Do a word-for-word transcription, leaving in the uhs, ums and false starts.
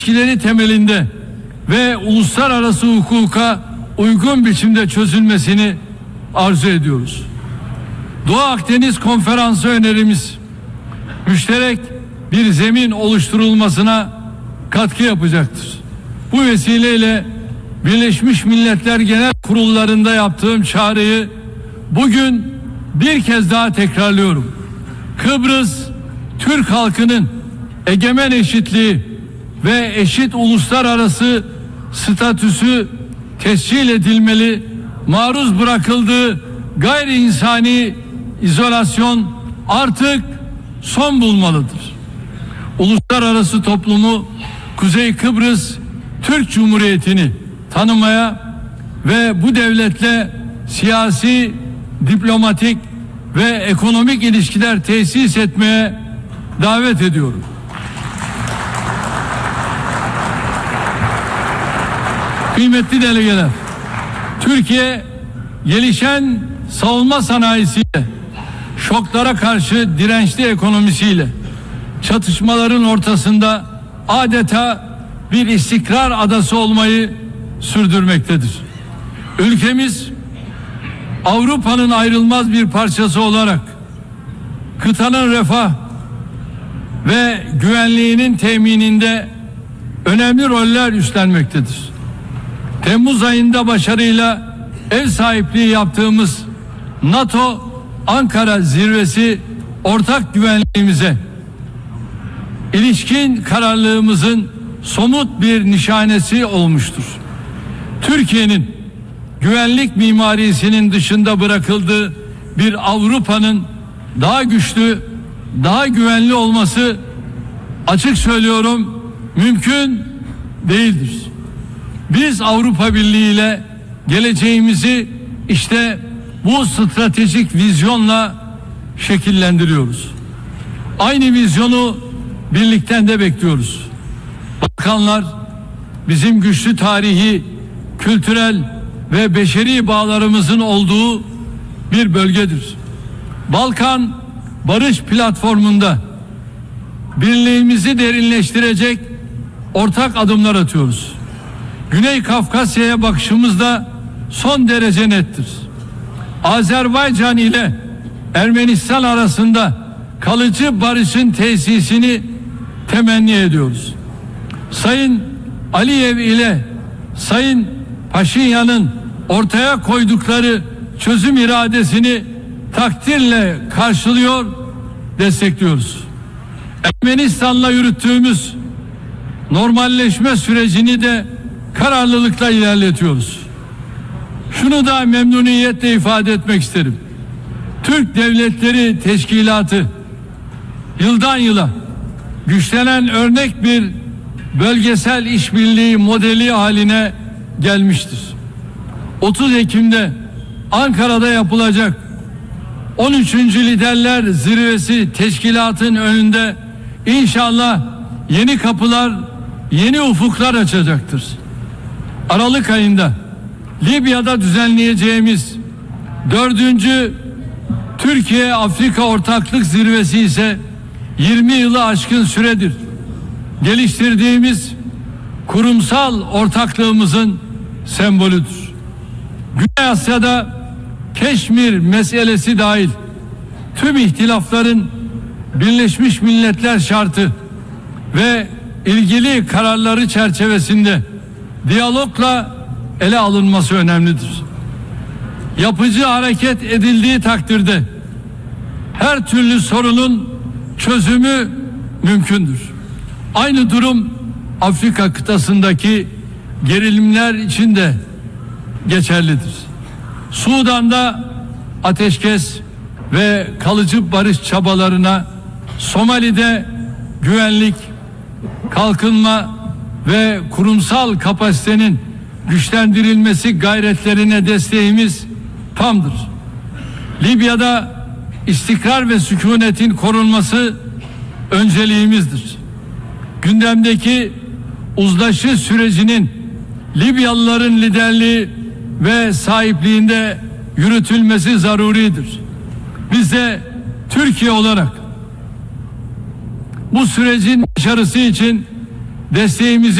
ilişkileri temelinde ve uluslararası hukuka uygun biçimde çözülmesini arzu ediyoruz. Doğu Akdeniz Konferansı önerimiz müşterek bir zemin oluşturulmasına katkı yapacaktır. Bu vesileyle Birleşmiş Milletler Genel Kurullarında yaptığım çağrıyı bugün bir kez daha tekrarlıyorum. Kıbrıs Türk halkının egemen eşitliği ve eşit uluslararası statüsü tescil edilmeli, maruz bırakıldığı gayri insani izolasyon artık son bulmalıdır. Uluslararası toplumu Kuzey Kıbrıs Türk Cumhuriyeti'ni tanımaya ve bu devletle siyasi, diplomatik ve ekonomik ilişkiler tesis etmeye davet ediyorum. Kıymetli delegeler, Türkiye gelişen savunma sanayisiyle, şoklara karşı dirençli ekonomisiyle, çatışmaların ortasında adeta bir istikrar adası olmayı sürdürmektedir. Ülkemiz Avrupa'nın ayrılmaz bir parçası olarak kıtanın refah ve güvenliğinin temininde önemli roller üstlenmektedir. Temmuz ayında başarıyla ev sahipliği yaptığımız NATO Ankara zirvesi ortak güvenliğimize ilişkin kararlılığımızın somut bir nişanesi olmuştur. Türkiye'nin güvenlik mimarisinin dışında bırakıldığı bir Avrupa'nın daha güçlü, daha güvenli olması, açık söylüyorum, mümkün değildir. Biz Avrupa Birliği ile geleceğimizi işte bu stratejik vizyonla şekillendiriyoruz. Aynı vizyonu birlikten de bekliyoruz. Balkanlar bizim güçlü tarihi, kültürel ve beşeri bağlarımızın olduğu bir bölgedir. Balkan barış platformunda birliğimizi derinleştirecek ortak adımlar atıyoruz. Güney Kafkasya'ya bakışımız da son derece nettir. Azerbaycan ile Ermenistan arasında kalıcı barışın tesisini temenni ediyoruz. Sayın Aliyev ile Sayın Paşinyan'ın ortaya koydukları çözüm iradesini takdirle karşılıyor, destekliyoruz. Ermenistan'la yürüttüğümüz normalleşme sürecini de kararlılıkla ilerletiyoruz. Şunu da memnuniyetle ifade etmek isterim. Türk Devletleri Teşkilatı yıldan yıla güçlenen örnek bir bölgesel işbirliği modeli haline gelmiştir. otuz Ekim'de Ankara'da yapılacak on üçüncü Liderler Zirvesi teşkilatın önünde inşallah yeni kapılar, yeni ufuklar açacaktır. Aralık ayında Libya'da düzenleyeceğimiz dördüncü Türkiye-Afrika Ortaklık Zirvesi ise yirmi yılı aşkın süredir geliştirdiğimiz kurumsal ortaklığımızın sembolüdür. Güney Asya'da Keşmir meselesi dahil tüm ihtilafların Birleşmiş Milletler şartı ve ilgili kararları çerçevesinde diyalogla ele alınması önemlidir. Yapıcı hareket edildiği takdirde her türlü sorunun çözümü mümkündür. Aynı durum Afrika kıtasındaki gerilimler için de geçerlidir. Sudan'da ateşkes ve kalıcı barış çabalarına, Somali'de güvenlik, kalkınma ve kurumsal kapasitenin güçlendirilmesi gayretlerine desteğimiz tamdır. Libya'da istikrar ve sükunetin korunması önceliğimizdir. Gündemdeki uzlaşı sürecinin Libyalıların liderliği ve sahipliğinde yürütülmesi zaruridir. Biz de Türkiye olarak bu sürecin başarısı için desteğimizi